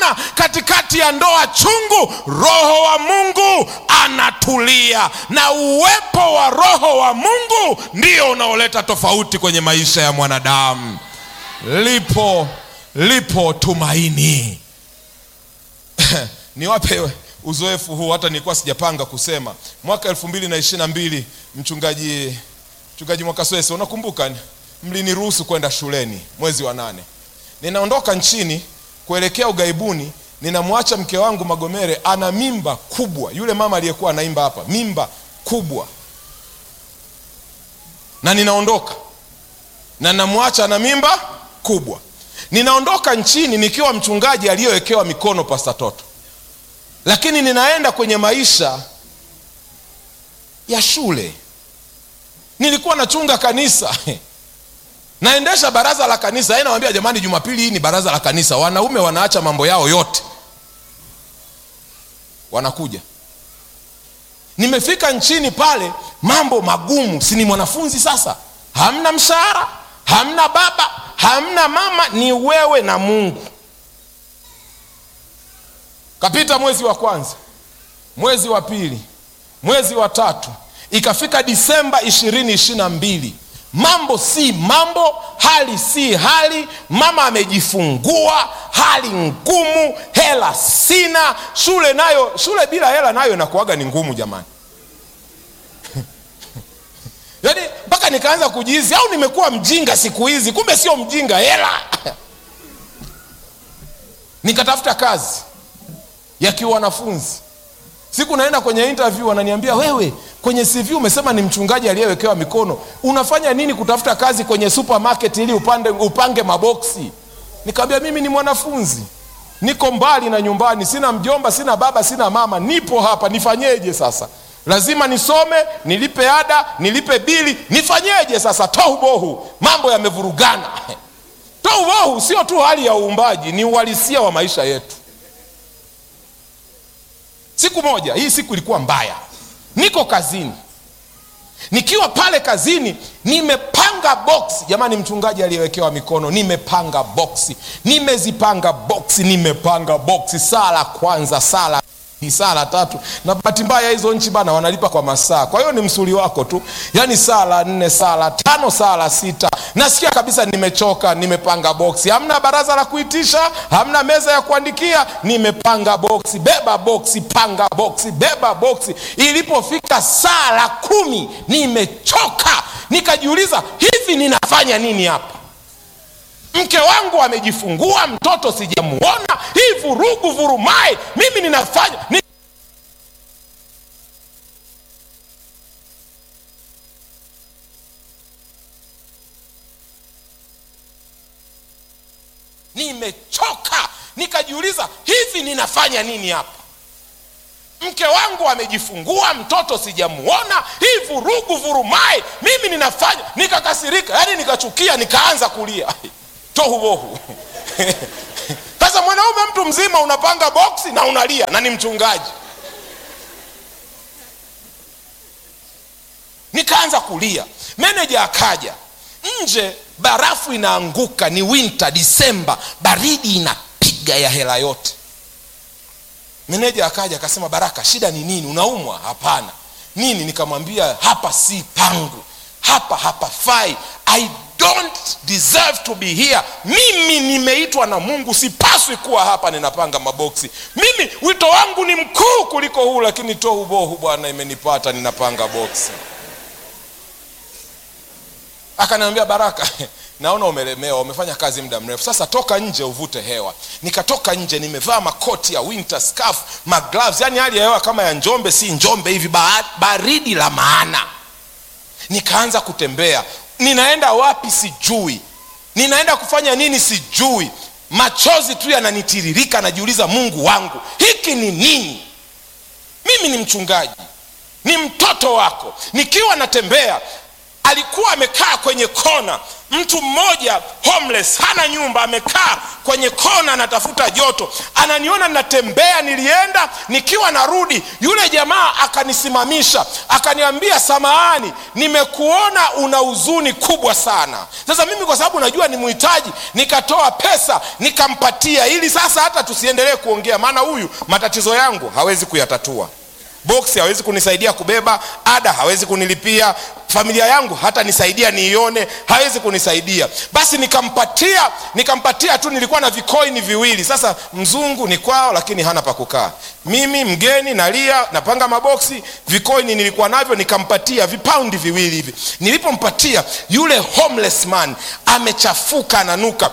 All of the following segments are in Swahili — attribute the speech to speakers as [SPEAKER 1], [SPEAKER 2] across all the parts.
[SPEAKER 1] maana katikati ya ndoa chungu Roho wa Mungu anatulia, na uwepo wa Roho wa Mungu ndio unaoleta tofauti kwenye maisha ya mwanadamu. Lipo tumaini. Niwape uzoefu huu, hata nilikuwa sijapanga kusema. Mwaka 2022 mchungaji Mwakaswese, unakumbuka, mliniruhusu kwenda shuleni mwezi wa 8. Ninaondoka nchini kuelekea ugaibuni, ninamwacha mke wangu Magomere ana mimba kubwa. Yule mama aliyekuwa anaimba hapa, mimba kubwa. Na ninaondoka na namwacha ana mimba kubwa. Ninaondoka nchini nikiwa mchungaji aliyewekewa mikono Pastor Toto. Lakini ninaenda kwenye maisha ya shule. Nilikuwa nachunga kanisa. Naendesha baraza la kanisa. Nawaambia jamani, Jumapili hii ni baraza la kanisa. Wanaume wanaacha mambo yao yote, wanakuja. Nimefika nchini pale, mambo magumu. Si ni mwanafunzi sasa? Hamna mshahara, hamna baba, hamna mama, ni wewe na Mungu. Kapita mwezi wa kwanza, mwezi wa pili, mwezi wa tatu, ikafika Disemba 2022. Mambo si mambo, hali si hali. Mama amejifungua, hali ngumu, hela sina. Shule bila hela nayo inakuaga ni ngumu jamani. Yaani mpaka nikaanza kujihizi au nimekuwa mjinga siku hizi. Kumbe sio mjinga, hela. Nikatafuta kazi ya kiwanafunzi. Siku naenda kwenye interview, wananiambia wewe kwenye CV umesema ni mchungaji aliyewekewa mikono. Unafanya nini kutafuta kazi kwenye supermarket ili upange maboksi? Nikamwambia mimi ni mwanafunzi. Niko mbali na nyumbani, sina mjomba, sina baba, sina mama. Nipo hapa, nifanyeje sasa? Lazima nisome, nilipe ada, nilipe bili. Nifanyeje sasa? Tohubohu, mambo yamevurugana. Tohubohu sio tu hali ya uumbaji, ni uhalisia wa maisha yetu. Siku moja, hii siku ilikuwa mbaya. Niko kazini. Nikiwa pale kazini, nimepanga boksi. Jamani, mchungaji aliyewekewa mikono, nimepanga boksi. Nimezipanga boksi, nimepanga boksi. Sala kwanza, sala tatu. Na bahati mbaya hizo nchi bana wanalipa kwa masaa. Kwa hiyo ni msuli wako tu. Yaani sala 4, sala 5, sala 6. Nasikia kabisa nimechoka, nimepanga boksi. Hamna baraza la kuitisha, hamna meza ya kuandikia. Nimepanga boksi, beba boksi, panga boksi, beba boksi. Ilipofika sala 10, nimechoka. Nikajiuliza, hivi ninafanya nini hapa? Mke wangu amejifungua, mtoto sijamuona, hii vurugu vurumai, mimi ninafanya nimechoka. Nikajiuliza, hivi ninafanya nini hapa? Mke wangu amejifungua, mtoto sijamuona, hii vurugu vurumai, mimi ninafanya. Nikakasirika, yaani nikachukia, nikaanza kulia. Tohubohu. Sasa mwanaume mtu mzima unapanga boksi na unalia, na ni mchungaji. Nikaanza kulia. Meneja akaja. Nje barafu inaanguka, ni winter, Disemba, baridi inapiga ya hela yote. Meneja akaja akasema, Baraka, shida ni nini? Unaumwa? Hapana. Nini? Nikamwambia, hapa si pangu, hapa hapafai. I don't deserve to be here. Mimi nimeitwa na Mungu, sipaswi kuwa hapa ninapanga maboksi. Mimi wito wangu ni mkuu kuliko huu, lakini tohubohu bwana imenipata ninapanga boksi. Akaniambia, Baraka, naona umelemewa, umefanya kazi muda mrefu. Sasa toka nje uvute hewa. Nikatoka nje, nimevaa makoti ya winter, scarf, magloves, yani hali ya hewa kama ya Njombe, si Njombe hivi, baridi la maana. Nikaanza kutembea. Ninaenda wapi sijui, ninaenda kufanya nini sijui. Machozi tu yananitiririka, najiuliza, Mungu wangu, hiki ni nini? Mimi ni mchungaji, ni mtoto wako. Nikiwa natembea, alikuwa amekaa kwenye kona. Mtu mmoja homeless, hana nyumba, amekaa kwenye kona anatafuta joto. Ananiona natembea, nilienda, nikiwa narudi, yule jamaa akanisimamisha, akaniambia, samahani, nimekuona una huzuni kubwa sana. Sasa mimi kwa sababu najua ni mhitaji, nikatoa pesa nikampatia, ili sasa hata tusiendelee kuongea, maana huyu matatizo yangu hawezi kuyatatua. Boksi hawezi kunisaidia kubeba, ada hawezi kunilipia, familia yangu hata nisaidia niione hawezi kunisaidia. Basi nikampatia tu, nilikuwa na vikoini viwili. Sasa mzungu ni kwao lakini hana pa kukaa, mimi mgeni nalia, napanga maboksi, vikoini nilikuwa navyo, nikampatia vipaundi viwili hivi. Nilipompatia, yule homeless man amechafuka, ananuka,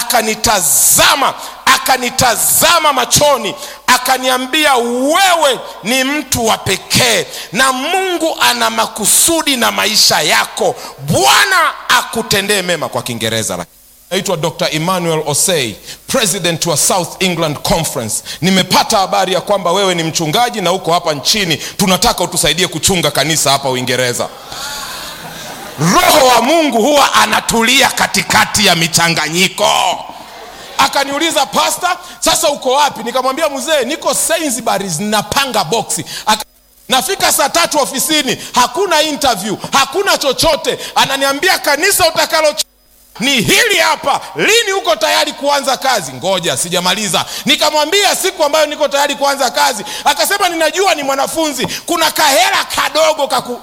[SPEAKER 1] akanitazama machoni, akaniambia, wewe ni mtu wa pekee na Mungu ana makusudi na maisha yako, Bwana akutendee mema. Kwa Kiingereza. Naitwa Dr. Emmanuel Osei, president wa South England Conference. Nimepata habari ya kwamba wewe ni mchungaji na uko hapa nchini, tunataka utusaidie kuchunga kanisa hapa Uingereza. Roho wa Mungu huwa anatulia katikati ya michanganyiko. Akaniuliza, pastor, sasa uko wapi? Nikamwambia, mzee, niko Sainsbury's napanga boksi. Nafika saa 3 ofisini, hakuna interview, hakuna chochote. Ananiambia, kanisa utakalo ni hili hapa, lini uko tayari kuanza kazi? Ngoja sijamaliza. Nikamwambia siku ambayo niko tayari kuanza kazi. Akasema, ninajua ni mwanafunzi, kuna kahera kadogo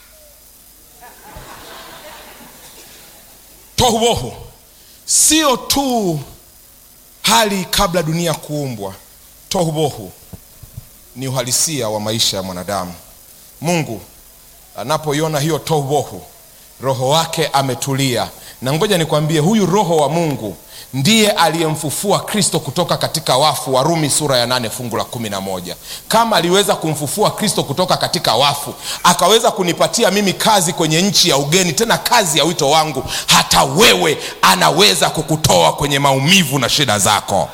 [SPEAKER 1] Tohubohu sio tu hali kabla dunia kuumbwa. Tohubohu ni uhalisia wa maisha ya mwanadamu. Mungu anapoiona hiyo tohubohu, roho wake ametulia. Na ngoja nikwambie, huyu roho wa Mungu ndiye aliyemfufua Kristo kutoka katika wafu. Warumi sura ya 8 fungu la 11. Kama aliweza kumfufua Kristo kutoka katika wafu, akaweza kunipatia mimi kazi kwenye nchi ya ugeni, tena kazi ya wito wangu, hata wewe anaweza kukutoa kwenye maumivu na shida zako.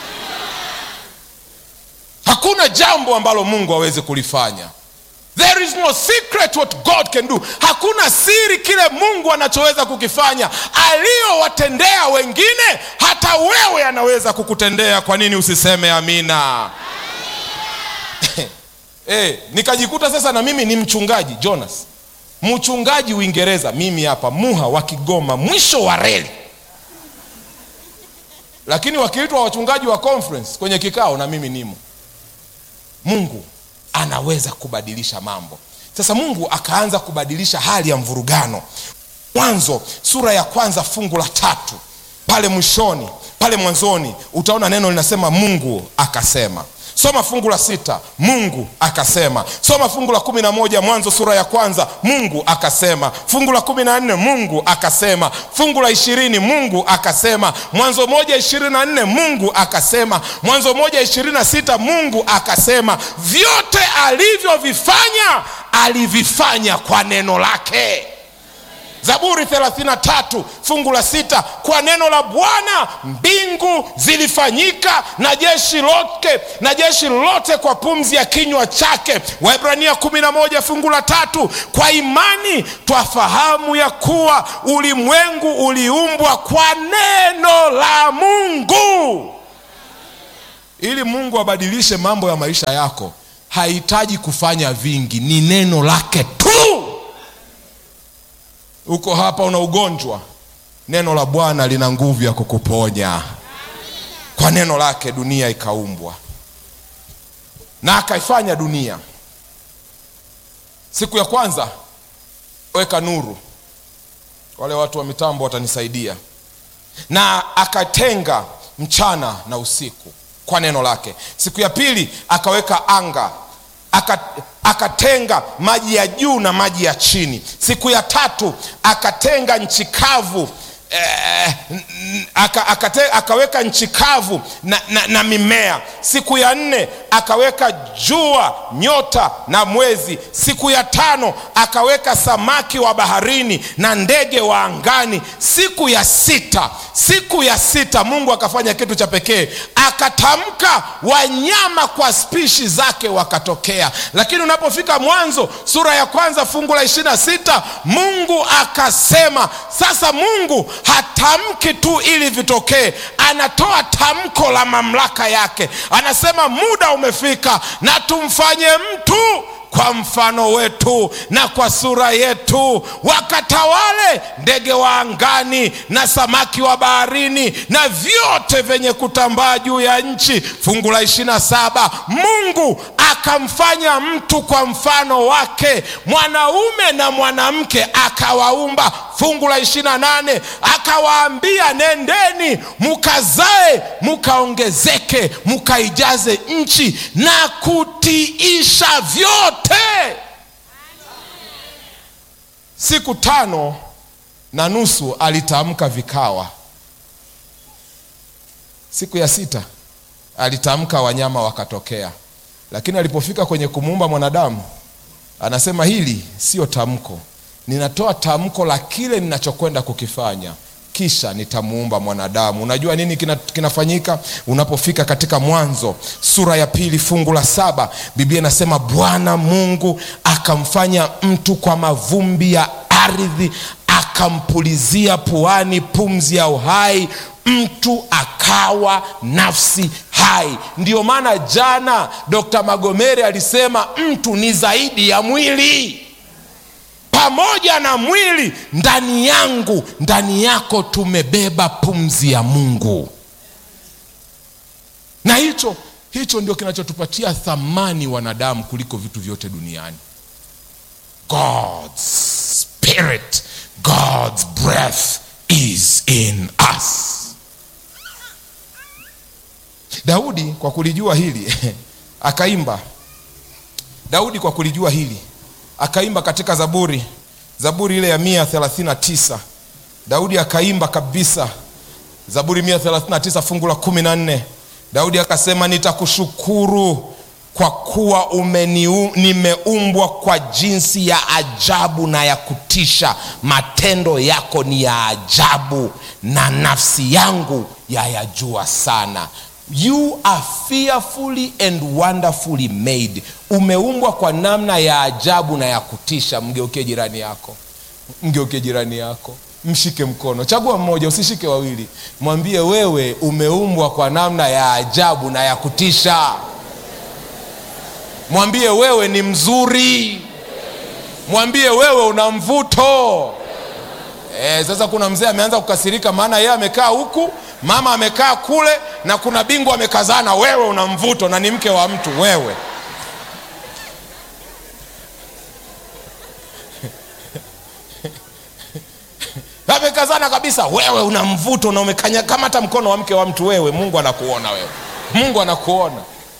[SPEAKER 1] Hakuna jambo ambalo Mungu hawezi kulifanya. There is no secret what God can do. Hakuna siri kile Mungu anachoweza kukifanya. Aliyowatendea wengine, hata wewe anaweza kukutendea. Kwa nini usiseme amina? Nikajikuta sasa na mimi ni mchungaji Jonas, mchungaji Uingereza, mimi hapa Muha wa Kigoma, mwisho wa reli. Lakini wakiitwa wachungaji wa conference kwenye kikao, na mimi nimo. Mungu anaweza kubadilisha mambo. Sasa Mungu akaanza kubadilisha hali ya mvurugano. Mwanzo sura ya 1 fungu la 3, pale mwishoni, pale mwanzoni utaona neno linasema Mungu akasema. Soma fungu la 6, Mungu akasema. Soma fungu la 11, Mwanzo sura ya 1, Mungu akasema. Fungu la 14, Mungu akasema. Fungu la 20, Mungu akasema. Mwanzo 1:24, Mungu akasema. Mwanzo 1:26, Mungu akasema. Vyote alivyovifanya, alivifanya kwa neno lake. Zaburi 33 fungu la 6, kwa neno la Bwana mbingu zilifanyika, na jeshi lote kwa pumzi ya kinywa chake. Waebrania 11 fungu la 3, kwa imani twafahamu ya kuwa ulimwengu uliumbwa kwa neno la Mungu. Ili Mungu abadilishe mambo ya maisha yako, hahitaji kufanya vingi, ni neno lake tu. Uko hapa una ugonjwa, neno la Bwana lina nguvu ya kukuponya. Kwa neno lake dunia ikaumbwa, na akaifanya dunia. Siku ya kwanza weka nuru, wale watu wa mitambo watanisaidia, na akatenga mchana na usiku kwa neno lake. Siku ya pili akaweka anga, akatenga maji ya juu na maji ya chini. Siku ya tatu akatenga nchi kavu, akaweka nchi kavu na mimea. Siku ya 4 akaweka jua, nyota na mwezi. Siku ya 5 akaweka samaki wa baharini na ndege wa angani. Siku ya 6 Mungu akafanya kitu cha pekee, akatamka wanyama kwa spishi zake wakatokea. Lakini unapofika Mwanzo sura ya 1 fungu la 26, Mungu akasema, sasa Mungu hatamki tu ili vitokee, anatoa tamko la mamlaka yake. Anasema muda umefika na tumfanye mtu kwa mfano wetu na kwa sura yetu, wakatawale ndege wa angani na samaki wa baharini na vyote vyenye kutambaa juu ya nchi. Fungu la 27, Mungu akamfanya mtu kwa mfano wake, mwanaume na mwanamke akawaumba. Fungu la 28, akawaambia, nendeni mukazae, mukaongezeke, mukaijaze nchi na kutiisha vyote. Siku 5.5 alitamka vikawa. Siku ya 6 alitamka wanyama wakatokea. Lakini alipofika kwenye kumuumba mwanadamu, anasema hili sio tamko, ninatoa tamko la kile ninachokwenda kukifanya, kisha nitamuumba mwanadamu. Unajua nini kinafanyika? Unapofika katika Mwanzo sura ya 2 fungu la 7, Biblia inasema Bwana Mungu akamfanya mtu kwa mavumbi ya ardhi, akampulizia puani pumzi ya uhai, mtu akawa nafsi hai. Ndiyo maana jana Dr. Magomere alisema mtu ni zaidi ya mwili. Pamoja na mwili, ndani yangu, ndani yako tumebeba pumzi ya Mungu. Na hicho ndio kinachotupatia thamani wanadamu kuliko vitu vyote duniani. God's spirit, God's breath is in us. Daudi kwa kulijua hili akaimba. Daudi kwa kulijua hili akaimba katika Zaburi ile ya 139. Daudi akaimba kabisa. Zaburi 139 fungu la 14. Daudi akasema, nitakushukuru kwa kuwa nimeumbwa kwa jinsi ya ajabu na ya kutisha. Matendo yako ni ya ajabu na nafsi yangu yayajua sana. You are fearfully and wonderfully made. Umeumbwa kwa namna ya ajabu na ya kutisha. Mgeukie jirani yako, mshike mkono, chagua mmoja, usishike wawili. Mwambie, wewe umeumbwa kwa namna ya ajabu na ya kutisha. Mwambie, wewe ni mzuri. Mwambie, wewe una mvuto. Sasa kuna mzee ameanza kukasirika, maana yeye amekaa huku, mama amekaa kule, na kuna bingwa amekazana. Wewe una mvuto na ni mke wa mtu wewe. Amekazana kabisa, wewe una mvuto na umekanya kama hata mkono wa mke wa mtu wewe. Mungu anakuona wewe. Mungu anakuona.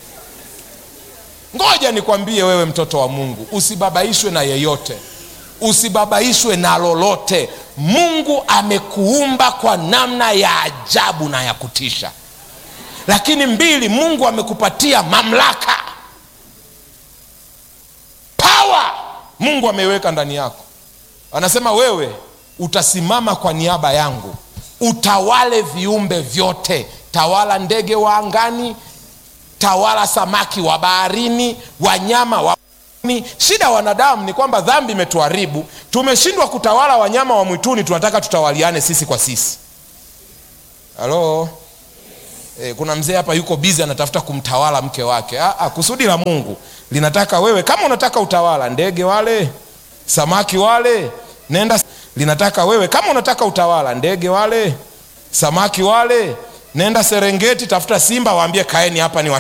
[SPEAKER 1] Ngoja nikwambie wewe mtoto wa Mungu, usibabaishwe na yeyote. Usibabaishwe na lolote. Mungu amekuumba kwa namna ya ajabu na ya kutisha. Lakini 2, Mungu amekupatia mamlaka. Power Mungu ameiweka ndani yako. Anasema wewe utasimama kwa niaba yangu, utawale viumbe vyote. Tawala ndege wa angani, tawala samaki wa baharini, wanyama wa mwituni. Shida wanadamu ni kwamba dhambi imetuharibu. Tumeshindwa kutawala wanyama wa mwituni, tunataka tutawaliane sisi kwa sisi. Halo? Kuna mzee hapa yuko busy anatafuta kumtawala mke wake. Kusudi la Mungu linataka wewe, kama unataka utawala ndege wale, samaki wale, nenda. Linataka wewe, kama unataka utawala ndege wale, samaki wale, nenda Serengeti, tafuta simba, waambie kaeni hapa ni